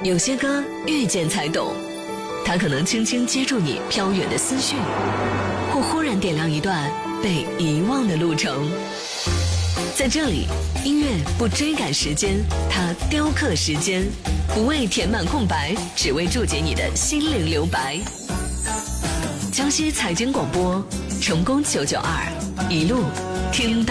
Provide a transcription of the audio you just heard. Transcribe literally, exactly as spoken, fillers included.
有些歌遇见才懂，它可能轻轻接住你飘远的思绪，或忽然点亮一段被遗忘的路程。在这里，音乐不追赶时间，它雕刻时间，不为填满空白，只为注解你的心灵留白。江西财经广播，成功九九二，一路听到。